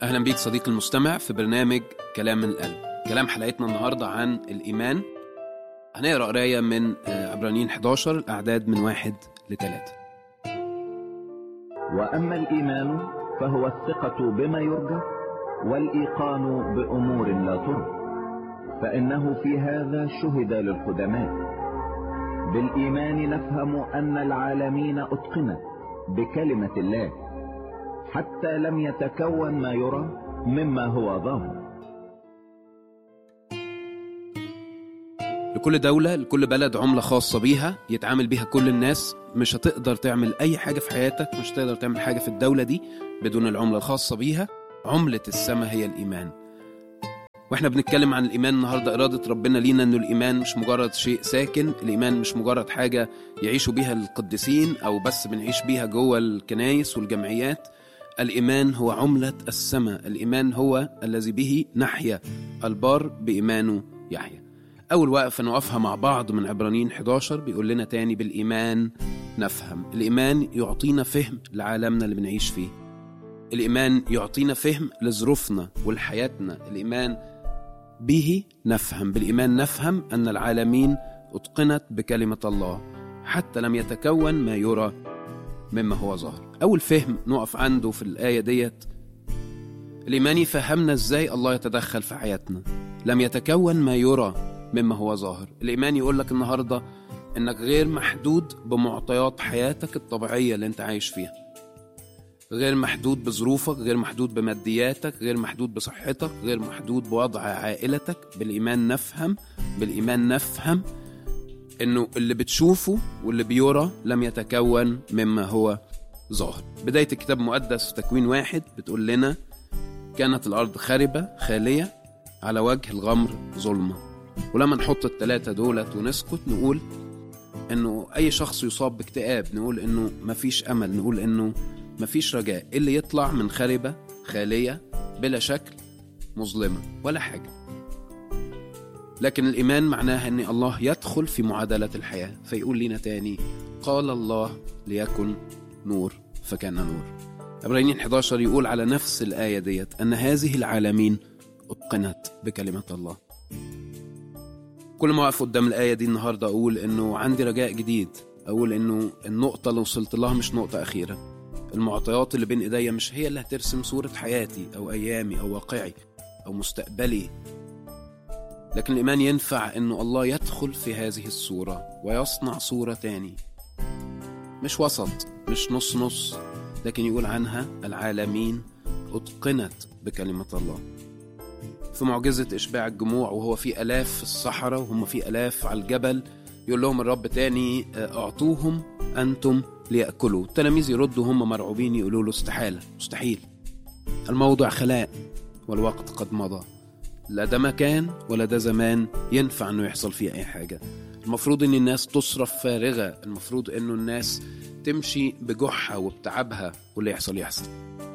أهلا بيك صديق المستمع في برنامج كلام من القلب. كلام حلقتنا النهاردة عن الإيمان. هنقرأ قراية من عبرانيين 11 الأعداد من 1-3. وأما الإيمان فهو الثقة بما يرجى والإيقان بأمور لا ترى، فإنه في هذا شهد للقدماء. بالإيمان نفهم أن العالمين أتقنت بكلمة الله، حتى لم يتكون ما يرى مما هو ظاهر. لكل دولة، لكل بلد عملة خاصة بيها يتعامل بيها كل الناس. مش هتقدر تعمل أي حاجة في حياتك، مش هتقدر تعمل حاجة في الدولة دي بدون العملة الخاصة بيها. عملة السماء هي الإيمان. واحنا بنتكلم عن الإيمان النهاردة، إرادة ربنا لينا إنه الإيمان مش مجرد شيء ساكن، الإيمان مش مجرد حاجة يعيشوا بيها القديسين أو بس بنعيش بيها جوه الكنائس والجمعيات. الإيمان هو عملة السماء، الإيمان هو الذي به نحيا، البار بإيمانه يحيا. أول وقفة نوقفها مع بعض من عبرانيين 11 بيقول لنا تاني بالإيمان نفهم. الإيمان يعطينا فهم لعالمنا اللي بنعيش فيه، الإيمان يعطينا فهم لظروفنا ولحياتنا. الإيمان به نفهم، بالإيمان نفهم أن العالمين أتقنت بكلمة الله، حتى لم يتكون ما يرى مما هو ظاهر. أول فهم نقف عنده في الآية ديت، الإيمان يفهمنا إزاي الله يتدخل في حياتنا. لم يتكون ما يرى مما هو ظاهر. الإيمان يقول لك النهاردة إنك غير محدود بمعطيات حياتك الطبيعية اللي أنت عايش فيها، غير محدود بظروفك، غير محدود بمادياتك، غير محدود بصحتك، غير محدود بوضع عائلتك. بالإيمان نفهم، بالإيمان نفهم إنه اللي بتشوفه واللي بيرى لم يتكون مما هو ظاهر. بداية الكتاب المقدس في تكوين 1 بتقول لنا كانت الأرض خاربة خالية على وجه الغمر ظلمة. ولما نحط الثلاثة دولت ونسكت نقول إنه أي شخص يصاب باكتئاب، نقول إنه مفيش أمل، نقول إنه مفيش رجاء. اللي يطلع من خاربة خالية بلا شكل مظلمة ولا حاجة. لكن الإيمان معناها أن الله يدخل في معادلة الحياة، فيقول لنا تاني قال الله ليكن نور فكان نور. عبرانيين 11 يقول على نفس الآية ديت أن هذه العالمين أتقنت بكلمة الله. كل ما أقف قدام الآية دي النهاردة أقول أنه عندي رجاء جديد، أقول أنه النقطة اللي وصلت لها مش نقطة أخيرة. المعطيات اللي بين إيديا مش هي اللي هترسم صورة حياتي أو أيامي أو واقعي أو مستقبلي. لكن الإيمان ينفع أنه الله يدخل في هذه الصورة ويصنع صورة تاني، مش وسط، مش نص نص، لكن يقول عنها العالمين أتقنت بكلمة الله. في معجزة إشباع الجموع وهو في ألاف في الصحراء وهم في ألاف على الجبل، يقول لهم الرب تاني أعطوهم أنتم ليأكلوا. التلاميذ يردوا هم مرعوبين يقولوا له استحالة، مستحيل، الموضع خلاء والوقت قد مضى، لا ده مكان ولا ده زمان ينفع أنه يحصل فيه أي حاجة. المفروض أن الناس تصرف فارغة، المفروض أنه الناس تمشي بجحها وبتعبها، واللي يحصل يحصل.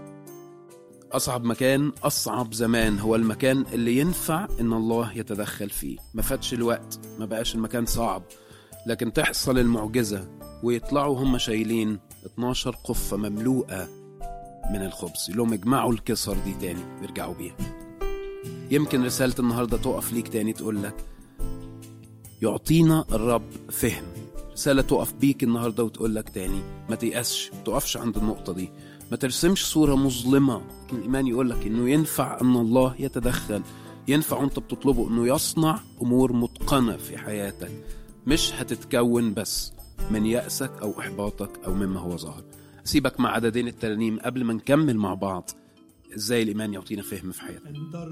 أصعب مكان، أصعب زمان هو المكان اللي ينفع أن الله يتدخل فيه. ما فاتش الوقت، ما بقاش المكان صعب، لكن تحصل المعجزة ويطلعوا هم شايلين 12 قفة مملوءة من الخبز، لهم اجمعوا الكسر دي تاني يرجعوا بيها. يمكن رسالة النهاردة تقف ليك تاني تقول لك يعطينا الرب فهم. رسالة تقف بيك النهاردة وتقول لك تاني ما تيأسش، ما تقفش عند النقطة دي، ما ترسمش صورة مظلمة. لكن الإيمان يقول لك إنه ينفع أن الله يتدخل، ينفع وأنت بتطلبه إنه يصنع أمور متقنة في حياتك، مش هتتكون بس من يأسك أو إحباطك أو مما هو ظاهر. سيبك مع عددين الترنيم قبل ما نكمل مع بعض إزاي الإيمان يعطينا فهم في حياتنا.